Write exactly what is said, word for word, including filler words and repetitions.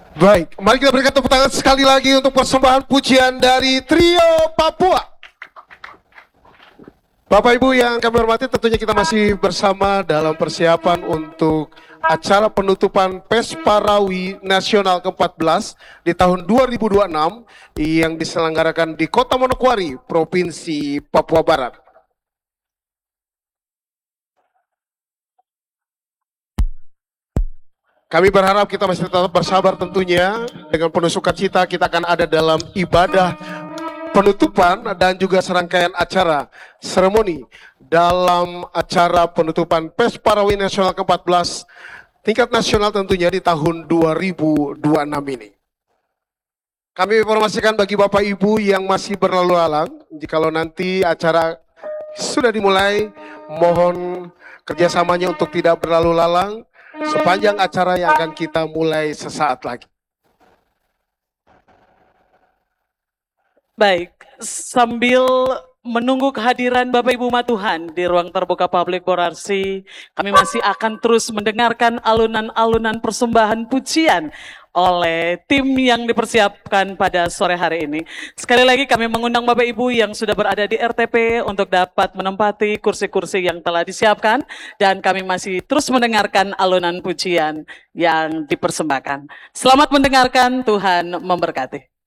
Baik, mari kita berikan tepuk tangan sekali lagi untuk persembahan pujian dari Trio Papua. Bapak Ibu yang kami hormati, tentunya kita masih bersama dalam persiapan untuk acara penutupan Pesparawi Nasional ke empat belas di tahun dua ribu dua puluh enam yang diselenggarakan di Kota Manokwari, Provinsi Papua Barat. Kami berharap kita masih tetap bersabar tentunya. Dengan penuh sukacita kita akan ada dalam ibadah penutupan dan juga serangkaian acara seremoni dalam acara penutupan Pesparawi Nasional ke empat belas tingkat nasional tentunya di tahun dua ribu dua puluh enam ini. Kami informasikan bagi Bapak Ibu yang masih berlalu lalang, jikalau nanti acara sudah dimulai, mohon kerjasamanya untuk tidak berlalu lalang sepanjang acara yang akan kita mulai sesaat lagi. Baik, sambil menunggu kehadiran Bapak Ibu umat Tuhan di ruang terbuka publik Borarsi, kami masih akan terus mendengarkan alunan-alunan persembahan pujian oleh tim yang dipersiapkan pada sore hari ini. Sekali lagi kami mengundang Bapak Ibu yang sudah berada di R T P untuk dapat menempati kursi-kursi yang telah disiapkan, dan kami masih terus mendengarkan alunan pujian yang dipersembahkan. Selamat mendengarkan, Tuhan memberkati.